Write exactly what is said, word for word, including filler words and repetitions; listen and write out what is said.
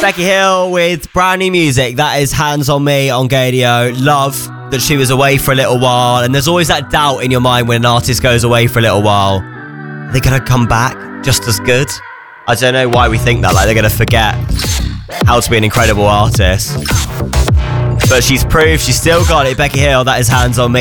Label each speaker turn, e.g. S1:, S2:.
S1: Becky Hill with brand new music. That is Hands on Me on Gadio. Love that she was away for a little while, and there's always that doubt in your mind when an artist goes away for a little while. Are they going to come back just as good? I don't know why we think that, like they're going to forget how to be an incredible artist. But she's proved she's still got it. Becky Hill, that is Hands on Me.